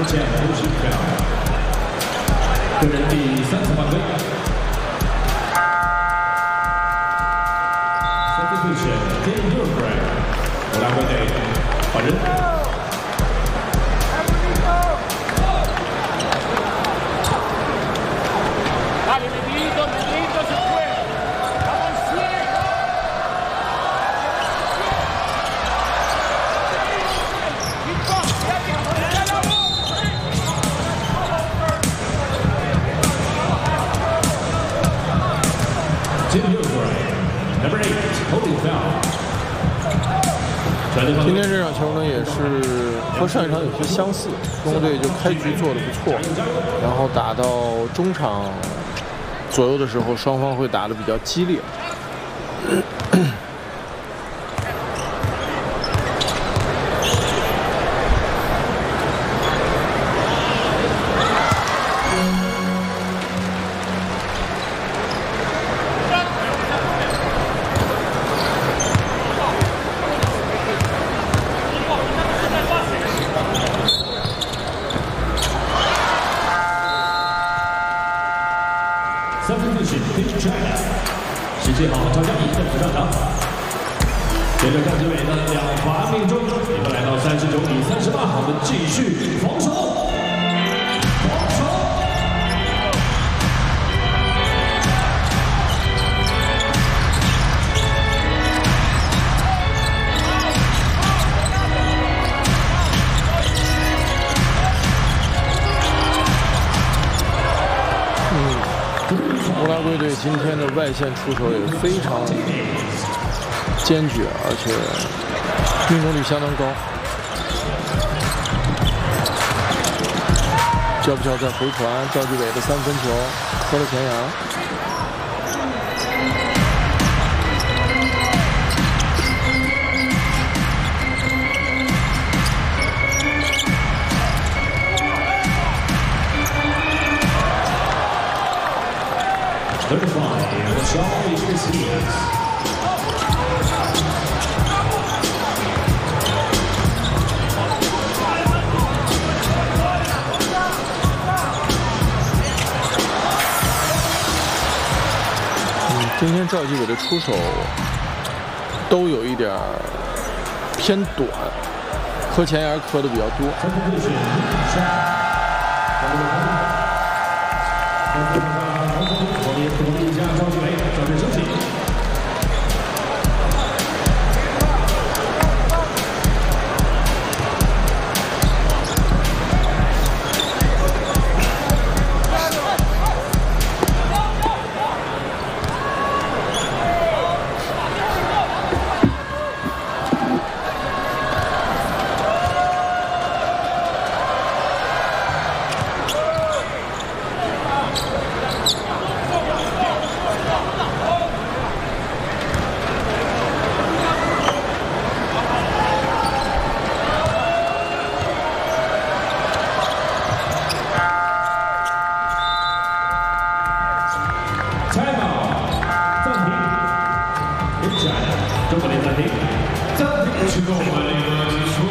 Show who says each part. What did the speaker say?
Speaker 1: 前都是漂亮。个人第3次犯规。Substitution, Tim Gilbreth， 乌拉圭队换人。
Speaker 2: 今天这场球呢，也是和上一场有些相似，中国队就开局做得不错，然后打到中场左右的时候，双方会打得比较激烈。
Speaker 1: 17号赵佳怡正式上场，随着赵继伟的2罚命中，你们来到39比38，我们继续防守，防守。
Speaker 2: 乌拉圭队今天的外线出手也非常坚决，而且命中率相当高。叫不叫再回传？赵继伟的3分球磕了前沿。今天赵继伟的出手都有一点偏短，磕前沿磕的比较多。
Speaker 1: 中国队暂停，去购买那个